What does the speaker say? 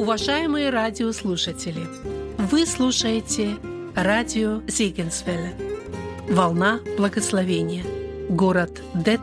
Уважаемые радиослушатели, вы слушаете радио Зегенсвелле, волна благословения, город Детмольд,